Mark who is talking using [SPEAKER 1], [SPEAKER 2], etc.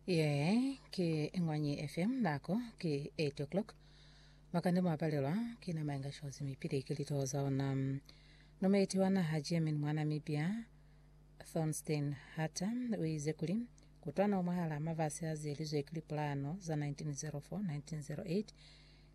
[SPEAKER 1] ki Ingwanyi FM nako ki 8 o'clock makande mwapalelwa kina maenga shozi mipire ikilitoza ona nometi wana Hajemin mwana mipya Thornstein Hata wizekuli kutwana omwahala amavasi azilizo ekili plano za 1904 1908